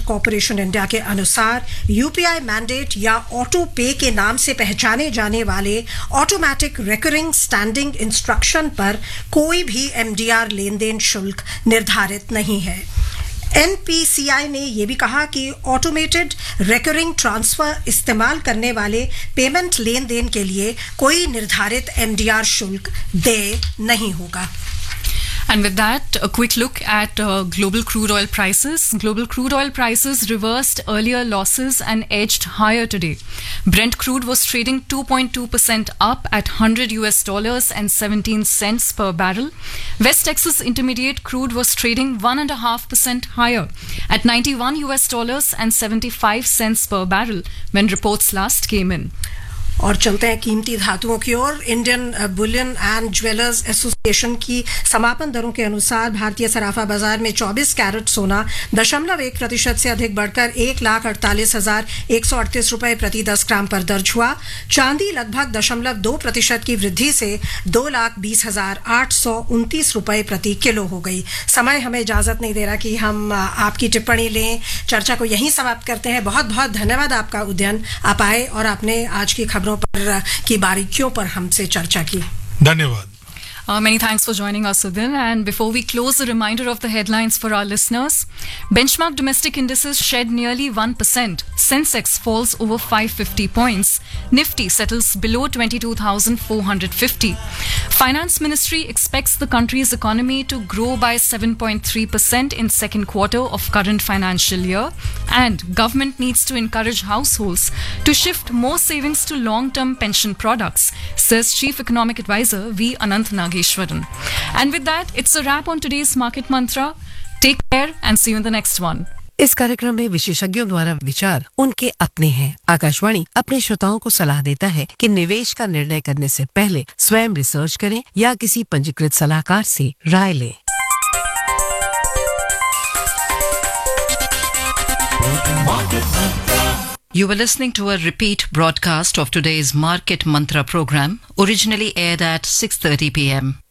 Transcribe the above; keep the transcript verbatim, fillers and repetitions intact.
Corporation India के अनुसार UPI mandate या ऑटो पे के नाम से पहचाने जाने वाले ऑटोमेटिक रिकरिंग स्टैंडिंग इंस्ट्रक्शन पर कोई भी एमडीआर लेन देन शुल्क निर्धारित नहीं है। एनपीसीआई ने यह भी कहा कि ऑटोमेटेड रिकरिंग ट्रांसफर इस्तेमाल करने वाले पेमेंट लेन देन के लिए कोई निर्धारित एमडीआर शुल्क देय नहीं होगा। And with that, a quick look at uh, global crude oil prices. Global crude oil prices reversed earlier losses and edged higher today. Brent crude was trading two point two percent up at one hundred U S dollars and seventeen cents per barrel. West Texas Intermediate crude was trading one and a half percent higher at ninety-one U S dollars and seventy-five cents per barrel when reports last came in. और चलते हैं कीमती धातुओं की ओर। Indian Boolean and jewellers association की समापन दरों के अनुसार भारतीय सराफा बाजार में चौबीस कैरेट सोना दशमलव एक प्रतिशत से अधिक बढ़कर एक लाख अड़तालीस हजार एक सौ अड़तीस रुपए प्रति दस ग्राम पर दर्ज हुआ। चांदी लगभग दशमलव दो प्रतिशत की वृद्धि से दो लाख बीस हजार आठ सौ उनतीस रुपए प्रति किलो हो गई। समय हमें इजाजत नहीं दे रहा कि हम आपकी टिप्पणी लें, चर्चा को यहीं समाप्त करते हैं। बहुत बहुत धन्यवाद आपका उदयन, आप आए और आपने आज की खबरों पर की बारीकियों पर हमसे चर्चा की। धन्यवाद। Uh, many thanks for joining us, Sudhir. And before we close, a reminder of the headlines for our listeners. Benchmark domestic indices shed nearly one percent. Sensex falls over five hundred fifty points. Nifty settles below twenty-two thousand four hundred fifty. Finance Ministry expects the country's economy to grow by seven point three percent in second quarter of current financial year. And government needs to encourage households to shift more savings to long-term pension products, says Chief Economic Advisor V. Anant Nageshwaran. And with that, it's a wrap on today's Market Mantra. Take care and see you in the next one. इस कार्यक्रम में विशेषज्ञों द्वारा विचार उनके अपने हैं। आकाशवाणी अपने श्रोताओं को सलाह देता है कि निवेश का निर्णय करने से पहले स्वयं रिसर्च करें या किसी पंजीकृत सलाहकार से राय लें। You were listening to a repeat broadcast of today's Market Mantra program, originally aired at six thirty p m